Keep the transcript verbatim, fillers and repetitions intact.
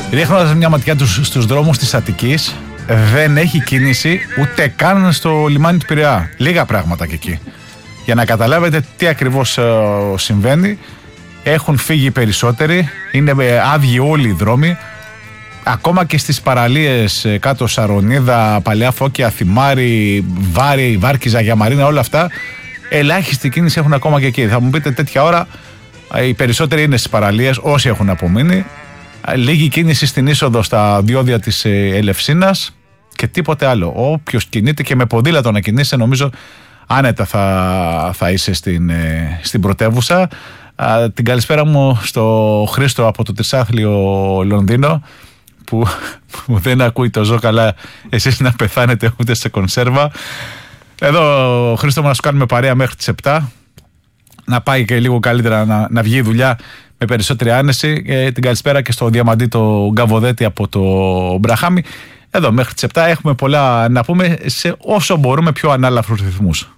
Ρίχνοντας μια ματιά τους, στους δρόμους της Αττικής, δεν έχει κίνηση ούτε καν στο λιμάνι του Πειραιά. Λίγα πράγματα και εκεί. Για να καταλάβετε τι ακριβώς ε, συμβαίνει, έχουν φύγει οι περισσότεροι, είναι ε, άδειοι όλοι οι δρόμοι. Ακόμα και στις παραλίες ε, κάτω Σαρονίδα, Παλαιά Φώκια, Θυμάρη, Βάρη, Βάρκιζα, Γιαμαρίνα, όλα αυτά, ελάχιστη κίνηση έχουν ακόμα και εκεί. Θα μου πείτε, τέτοια ώρα ε, οι περισσότεροι είναι στις παραλίες, όσοι έχουν απομείνει. Ε, λίγη κίνηση στην είσοδο στα διόδια της ε, Ελευσίνας και τίποτε άλλο. Όποιος κινείται και με ποδήλατο να κινείσαι, νομίζω άνετα θα, θα είσαι στην, ε, στην πρωτεύουσα. Α, την καλησπέρα μου στο Χρήστο από το τρισάθλιο Λονδίνο, που, που δεν ακούει το ζω καλά εσείς να πεθάνετε ούτε σε κονσέρβα. Εδώ, Χρήστο μου, να σου κάνουμε παρέα μέχρι τις επτά, να πάει και λίγο καλύτερα να, να βγει η δουλειά με περισσότερη άνεση. Ε, την καλησπέρα και στο Διαμαντή το Γκαβοδέτη από το Μπραχάμι. Εδώ μέχρι τις επτά έχουμε πολλά να πούμε σε όσο μπορούμε πιο ανάλαφρους ρυθμούς.